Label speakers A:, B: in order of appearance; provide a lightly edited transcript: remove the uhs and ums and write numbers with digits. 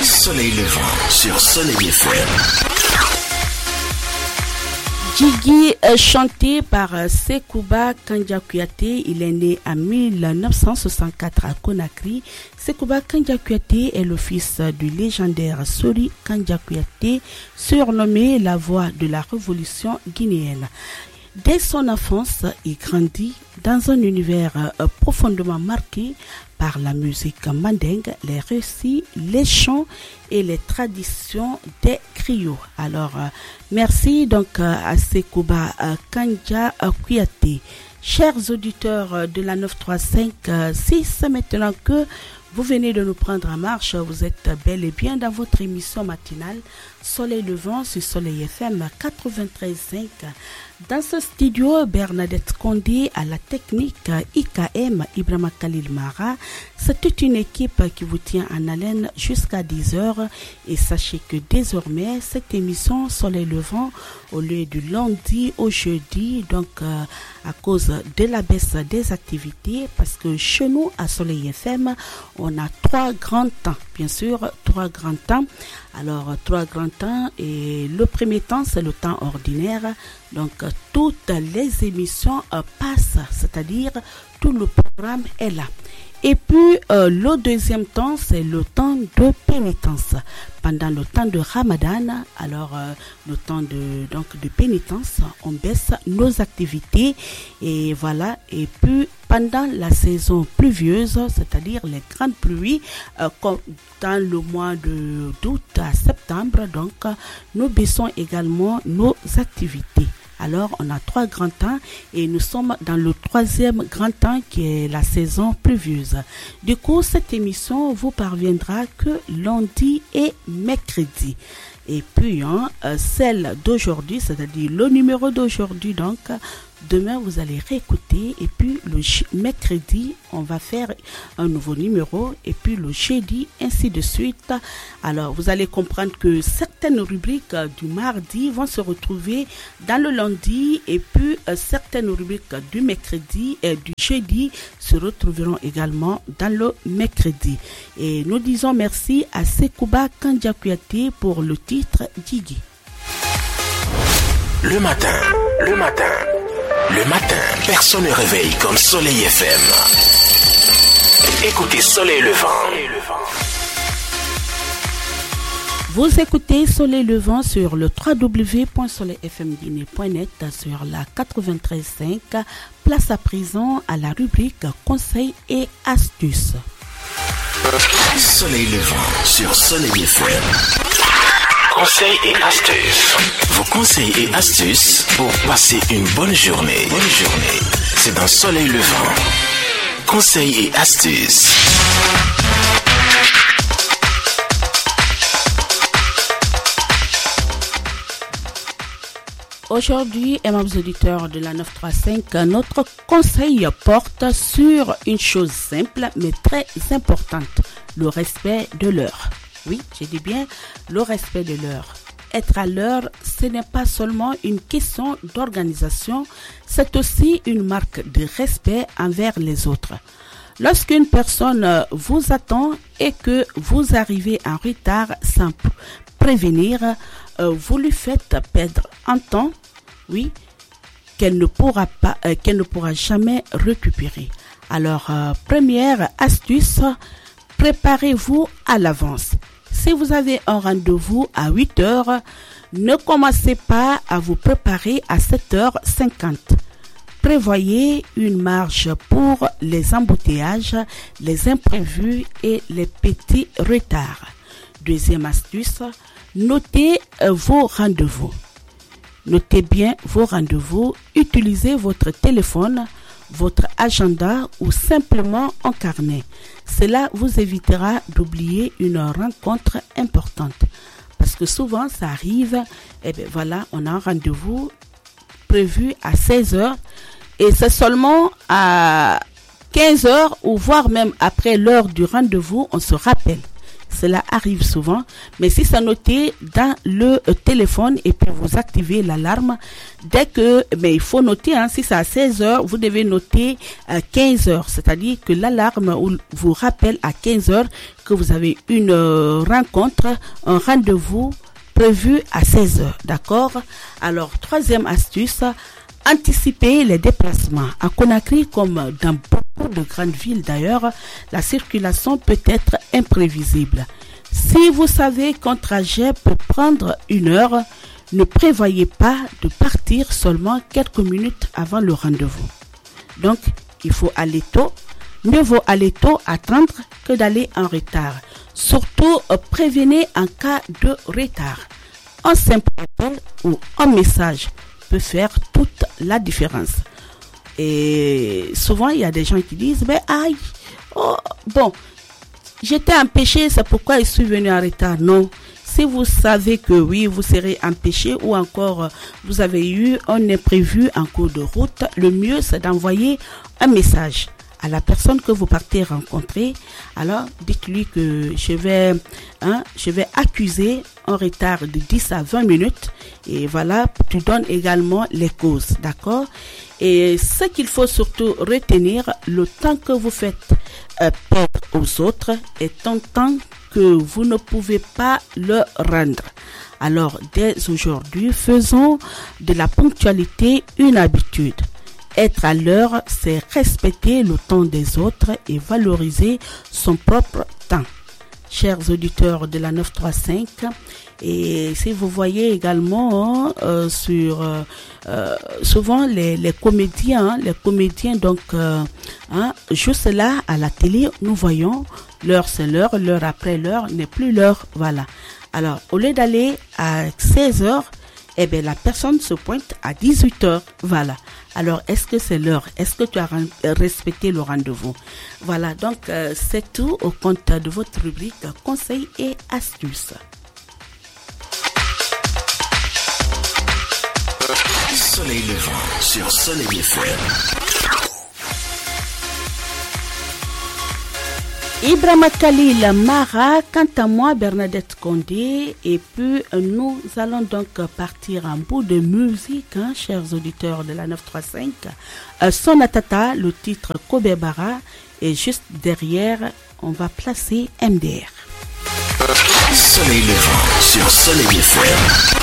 A: Soleil levant sur Soleil FM.
B: Djigui, chanté par Sekouba Kandia Kouyaté, il est né en 1964 à Conakry. Sekouba Kandia Kouyaté est le fils du légendaire Sori Kandia Kouyaté, surnommé la voix de la révolution guinéenne. Dès son enfance, il grandit dans un univers profondément marqué par la musique mandingue, les récits, les chants et les traditions des griots. Alors, merci donc à Sekouba Kandia Kouyaté. Chers auditeurs de la 935, si c'est maintenant que vous venez de nous prendre en marche, vous êtes bel et bien dans votre émission matinale Soleil levant sur Soleil FM 93.5. Dans ce studio, Bernadette Condé à la technique, IKM Ibrahima Khalil Mara. C'est toute une équipe qui vous tient en haleine jusqu'à 10h. Et sachez que désormais, cette émission Soleil levant, au lieu du lundi au jeudi, donc à cause de la baisse des activités, parce que chez nous, à Soleil FM, on a 3 grands temps. Bien sûr, 3 grands temps. Alors, 3 grands temps, et le premier temps, c'est le temps ordinaire. Donc, toutes les émissions passent, c'est-à-dire tout le programme est là. Et puis, le deuxième temps, c'est le temps de pénitence. Pendant le temps de Ramadan, alors le temps de pénitence, on baisse nos activités. Et voilà, et puis pendant la saison pluvieuse, c'est-à-dire les grandes pluies, comme dans le mois d'août à septembre, donc nous baissons également nos activités. Alors, on a 3 grands temps et nous sommes dans le 3e grand temps qui est la saison pluvieuse. Du coup, cette émission vous parviendra que lundi et mercredi. Et puis, celle d'aujourd'hui, c'est-à-dire le numéro d'aujourd'hui, donc, demain, vous allez réécouter. Et puis, le mercredi, on va faire un nouveau numéro. Et puis, le jeudi, ainsi de suite. Alors, vous allez comprendre que certaines rubriques du mardi vont se retrouver dans le lundi. Et puis, certaines rubriques du mercredi et du jeudi se retrouveront également dans le mercredi. Et nous disons merci à Sekouba Kandia Kouyaté pour le titre Djigui.
A: Le matin, personne ne réveille comme Soleil FM. Écoutez Soleil levant.
B: Vous écoutez Soleil levant sur le www.soleilfmguinée.net sur la 93.5. Place à présent à la rubrique Conseils et astuces.
A: Soleil levant sur Soleil FM. Conseils et astuces. Vos conseils et astuces pour passer une bonne journée. C'est dans Soleil levant. Conseils et astuces.
B: Aujourd'hui, aimables auditeurs de la 935, notre conseil porte sur une chose simple mais très importante, le respect de l'heure. Oui, j'ai dit bien le respect de l'heure. Être à l'heure, ce n'est pas seulement une question d'organisation, c'est aussi une marque de respect envers les autres. Lorsqu'une personne vous attend et que vous arrivez en retard sans prévenir, vous lui faites perdre un temps, oui, qu'elle ne pourra jamais récupérer. Alors, première astuce, préparez-vous à l'avance. Si vous avez un rendez-vous à 8h, ne commencez pas à vous préparer à 7h50. Prévoyez une marge pour les embouteillages, les imprévus et les petits retards. Deuxième astuce, notez vos rendez-vous. Notez bien vos rendez-vous, utilisez votre téléphone, votre agenda ou simplement un carnet. Cela vous évitera d'oublier une rencontre importante. Parce que souvent, ça arrive, voilà, on a un rendez-vous prévu à 16h et c'est seulement à 15h ou voire même après l'heure du rendez-vous, on se rappelle. cela arrive souvent. Mais si c'est noté dans le téléphone et puis vous activez l'alarme, mais il faut noter, si c'est à 16 heures, vous devez noter 15 heures. C'est-à-dire que l'alarme vous rappelle à 15 heures que vous avez une rencontre, un rendez-vous prévu à 16 heures. D'accord? Alors, troisième astuce, anticiper les déplacements. À Conakry, comme dans beaucoup de grandes villes d'ailleurs, la circulation peut être imprévisible. Si vous savez qu'un trajet peut prendre 1 heure, ne prévoyez pas de partir seulement quelques minutes avant le rendez-vous. Donc, il faut aller tôt. Mieux vaut aller tôt attendre que d'aller en retard. Surtout, prévenez en cas de retard. Un simple appel ou un message peut faire toute la différence. Et souvent, il y a des gens qui disent, j'étais empêché, c'est pourquoi je suis venu en retard. Non. Si vous savez que oui, vous serez empêché ou encore vous avez eu un imprévu en cours de route, le mieux c'est d'envoyer un message à la personne que vous partez rencontrer. Alors, dites-lui que je vais accuser un retard de 10 à 20 minutes. Et voilà, tu donnes également les causes, d'accord? Et ce qu'il faut surtout retenir, le temps que vous faites perdre aux autres est un temps que vous ne pouvez pas leur rendre. Alors, dès aujourd'hui, faisons de la ponctualité une habitude. Être à l'heure, c'est respecter le temps des autres et valoriser son propre temps. Chers auditeurs de la 935, et si vous voyez également souvent les comédiens donc jouent cela à la télé, nous voyons l'heure c'est l'heure après l'heure n'est plus l'heure, voilà. Alors au lieu d'aller à 16 heures, la personne se pointe à 18 heures, voilà. Alors, est-ce que c'est l'heure? Est-ce que tu as respecté le rendez-vous? Voilà, donc c'est tout au compte de votre rubrique conseils et astuces.
A: Soleil levant sur Soleil FM.
B: Ibrahima Khalil Mara, quant à moi, Bernadette Condé, et puis nous allons donc partir en bout de musique, chers auditeurs de la 935. Sonatata, le titre Kobe Bara, et juste derrière, on va placer MDR.
A: Soleil levant sur Soleil FM.